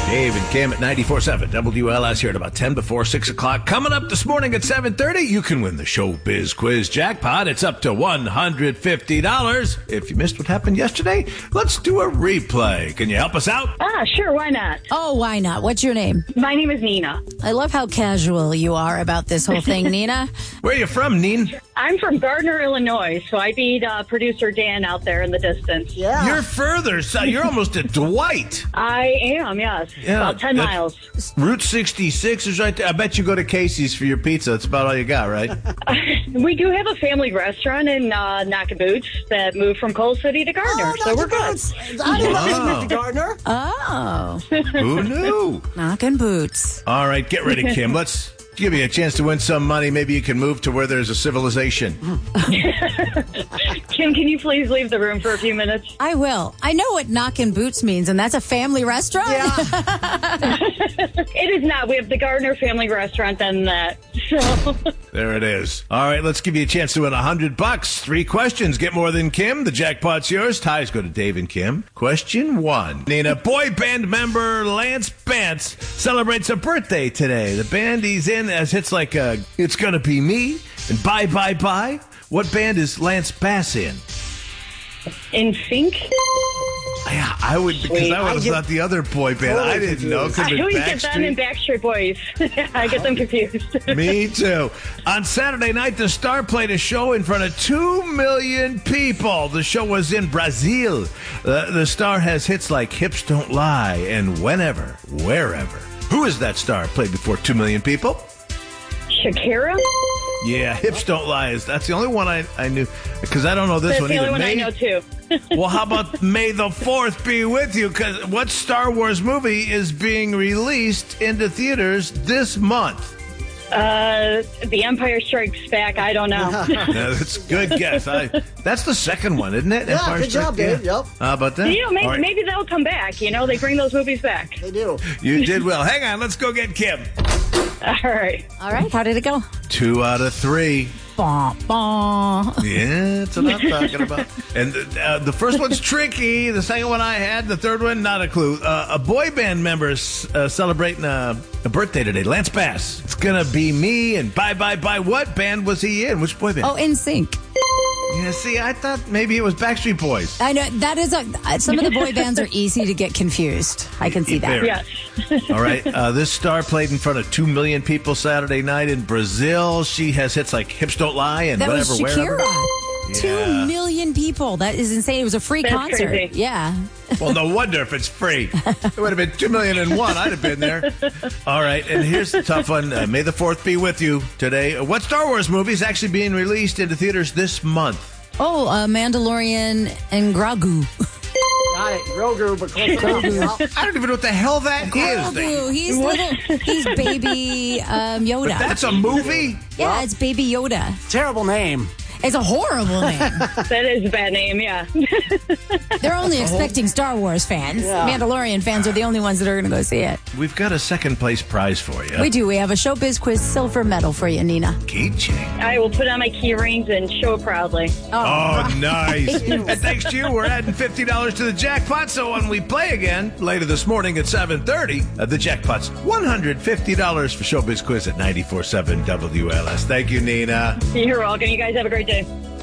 Dave and Kim at 94.7 WLS here at about 10 before 6 o'clock. Coming up this morning at 7:30, you can win the Showbiz Quiz jackpot. It's up to $150. If you missed what happened yesterday, let's do a replay. Can you help us out? Sure, why not? Oh, why not? What's your name? My name is Nina. I love how casual you are about this whole thing, Nina. Where are you from, Neen? I'm from Gardner, Illinois, so I beat producer Dan out there in the distance. Yeah. You're further south. You're almost at Dwight. I am, yes. About 10 miles. Route 66 is right there. I bet you go to Casey's for your pizza. That's about all you got, right? We do have a family restaurant in Knockin' Boots that moved from Coal City to Gardner, so we're good. I didn't know you moved to Gardner. Oh, Who knew? knocking boots. All right, get ready, Kim. Let's give you a chance to win some money. Maybe you can move to where there's a civilization. Kim, can you please leave the room for a few minutes? I will. I know what knocking boots means, and that's a family restaurant. Yeah. It is not. We have the Gardner family restaurant and that. So. There it is. All right, let's give you a chance to win $100. 3 questions. Get more than Kim. The jackpot's yours. Ties go to Dave and Kim. Question 1. Nina, boy band member Lance Bance celebrates a birthday today. The band he's in has hits like It's Gonna Be Me and Bye Bye Bye. What band is Lance Bass in? In sync? Yeah, I would, because I would have thought the other boy band. I didn't know. I always get them in Backstreet Boys. I get them confused. Me too. On Saturday night, the Star played a show in front of 2 million people. The show was in Brazil. The Star has hits like Hips Don't Lie and Whenever, Wherever. Who is that star? Played before 2 million people? Shakira? Yeah, Hips Don't Lie. That's the only one I knew, because I don't know this That's one the either. only one I know, too. Well, how about May the 4th be with you? Because what Star Wars movie is being released into theaters this month? The Empire Strikes Back. I don't know. Yeah, that's a good guess. That's the second one, isn't it? Yeah, Empire good job, Strikes- Dave. Yep. How about that? Maybe, All right. maybe they'll come back. They bring those movies back. They do. You did well. Hang on, let's go get Kim. All right. All right, how did it go? 2 out of 3. Bah, bah. Yeah, that's what I'm talking about. And the first one's tricky. The second one I had. The third one, not a clue. A boy band member is celebrating a birthday today. Lance Bass. It's gonna be me and Bye Bye Bye. What band was he in? Which boy band? Oh, in sync. Yeah, see, I thought maybe it was Backstreet Boys. I know that is some of the boy bands are easy to get confused. I can see that. Very. Yes. All right. This star played in front of 2 million people Saturday night in Brazil. She has hits like Hips Don't Lie and That Whatever, was Wherever. Shakira. Yeah. 2 million people. That is insane. It was a free That's concert. crazy. Yeah. Well, no wonder if it's free. It would have been 2,000,001. I'd have been there. All right, and here's the tough one. May the 4th be with you today. What Star Wars movie is actually being released into theaters this month? Oh, Mandalorian and Grogu. Got it. Grogu, but close enough. Yep. I don't even know what the hell that is. Grogu. He's baby Yoda. But that's a movie? Yeah, it's Baby Yoda. Terrible name. It's a horrible name. That is a bad name, yeah. They're only expecting Star Wars fans. Yeah. Mandalorian fans are the only ones that are going to go see it. We've got a second place prize for you. We do. We have a Showbiz Quiz silver medal for you, Nina. Keychain. I will put on my key rings and show it proudly. Oh, nice. And thanks to you, we're adding $50 to the jackpot. So when we play again later this morning at 7:30, the jackpot's $150 for Showbiz Quiz at 94.7 WLS. Thank you, Nina. You're welcome. You guys have a great day.